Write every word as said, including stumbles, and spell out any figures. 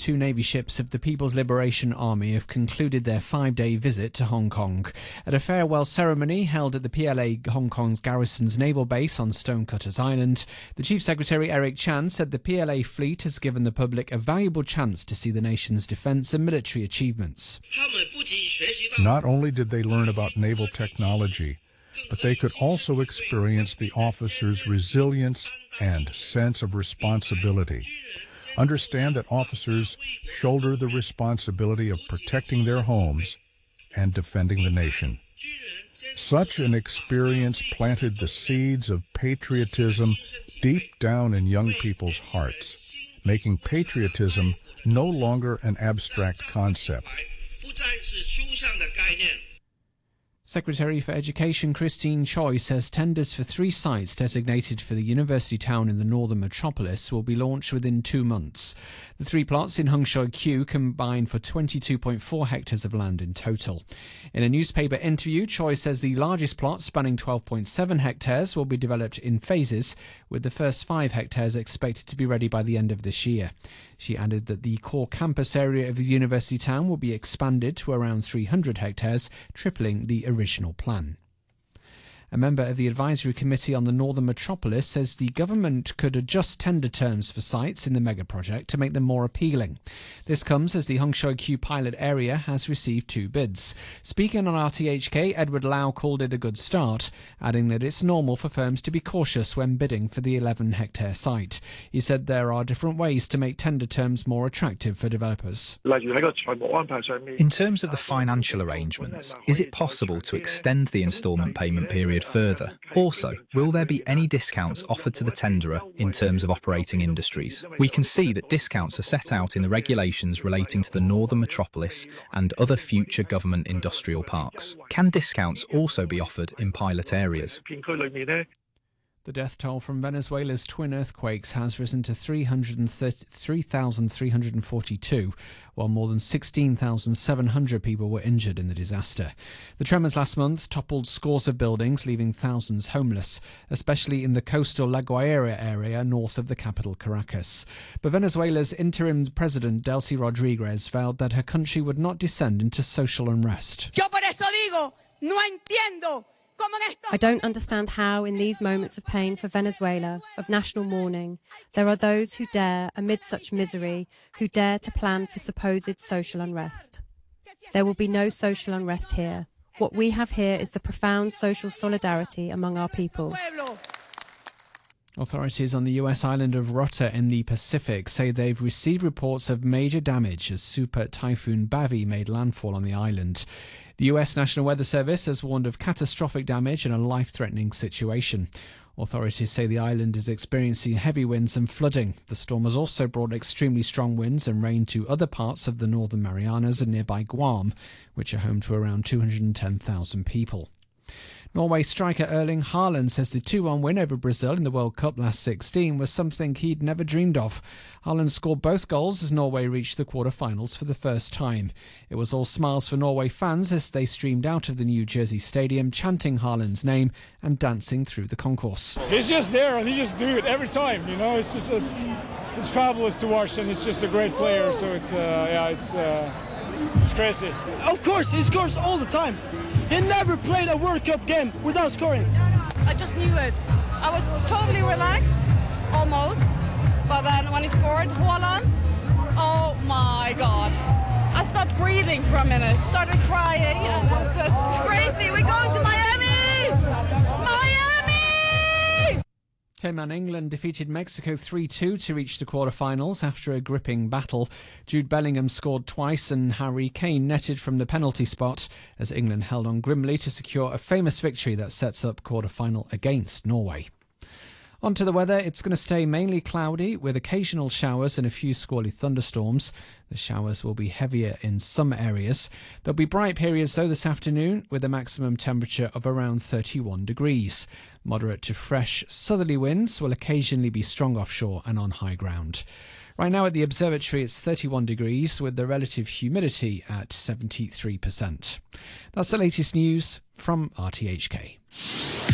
two Navy ships of the People's Liberation Army have concluded their five-day visit to Hong Kong. At a farewell ceremony held at the P L A Hong Kong's Garrison's naval base on Stonecutters Island, the Chief Secretary Eric Chan said the P L A fleet has given the public a valuable chance to see the nation's defence and military achievements. Not only did they learn about naval technology, but they could also experience the officers' resilience and sense of responsibility. Understand that officers shoulder the responsibility of protecting their homes and defending the nation. Such an experience planted the seeds of patriotism deep down in young people's hearts, making patriotism no longer an abstract concept. Secretary for Education Christine Choi says tenders for three sites designated for the university town in the northern metropolis will be launched within two months. The three plots in Hung Shui Kiu combine for twenty-two point four hectares of land in total. In a newspaper interview, Choi says the largest plot, spanning twelve point seven hectares, will be developed in phases, with the first five hectares expected to be ready by the end of this year. She added that the core campus area of the university town will be expanded to around three hundred hectares, tripling the original plan. A member of the Advisory Committee on the Northern Metropolis says the government could adjust tender terms for sites in the mega project to make them more appealing. This comes as the Hung Shui Kiu pilot area has received two bids. Speaking on R T H K, Edward Lau called it a good start, adding that it's normal for firms to be cautious when bidding for the eleven hectare site. He said there are different ways to make tender terms more attractive for developers. In terms of the financial arrangements, is it possible to extend the instalment payment period further? Also, will there be any discounts offered to the tenderer in terms of operating industries? We can see that discounts are set out in the regulations relating to the Northern Metropolis and other future government industrial parks. Can discounts also be offered in pilot areas? The death toll from Venezuela's twin earthquakes has risen to three thousand three hundred forty-two, while more than sixteen thousand seven hundred people were injured in the disaster. The tremors last month toppled scores of buildings, leaving thousands homeless, especially in the coastal La Guaira area north of the capital Caracas. But Venezuela's interim president, Delcy Rodriguez, vowed that her country would not descend into social unrest. Yo por eso digo, no entiendo. I don't understand how, in these moments of pain for Venezuela, of national mourning, there are those who dare, amid such misery, who dare to plan for supposed social unrest. There will be no social unrest here. What we have here is the profound social solidarity among our people. Authorities on the U S island of Rota in the Pacific say they've received reports of major damage as Super Typhoon Bavi made landfall on the island. The U S National Weather Service has warned of catastrophic damage and a life-threatening situation. Authorities say the island is experiencing heavy winds and flooding. The storm has also brought extremely strong winds and rain to other parts of the Northern Marianas and nearby Guam, which are home to around two hundred ten thousand people. Norway striker Erling Haaland says the two one win over Brazil in the World Cup last sixteen was something he'd never dreamed of. Haaland scored both goals as Norway reached the quarter-finals for the first time. It was all smiles for Norway fans as they streamed out of the New Jersey Stadium, chanting Haaland's name and dancing through the concourse. He's just there and he just do it every time, you know. It's just it's it's fabulous to watch, and he's just a great player. So it's uh, yeah, it's uh, it's crazy. Of course, he scores all the time. He never played a World Cup game without scoring. I just knew it. I was totally relaxed, almost. But then when he scored, Haaland, oh my God. I stopped breathing for a minute, started crying, and it's just crazy. We're going to Miami! Miami! Ten-man England defeated Mexico three two to reach the quarter-finals after a gripping battle. Jude Bellingham scored twice and Harry Kane netted from the penalty spot as England held on grimly to secure a famous victory that sets up quarter-final against Norway. On to the weather. It's going to stay mainly cloudy with occasional showers and a few squally thunderstorms. The showers will be heavier in some areas. There'll be bright periods though this afternoon with a maximum temperature of around thirty-one degrees. Moderate to fresh southerly winds will occasionally be strong offshore and on high ground. Right now at the observatory it's thirty-one degrees with the relative humidity at seventy-three percent. That's the latest news from R T H K.